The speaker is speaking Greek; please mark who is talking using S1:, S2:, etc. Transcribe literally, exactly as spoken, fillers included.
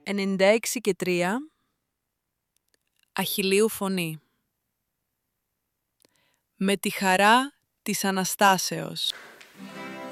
S1: ενενήντα έξι και τρία Αχιλλείου φωνή. Με τη χαρά της Αναστάσεως.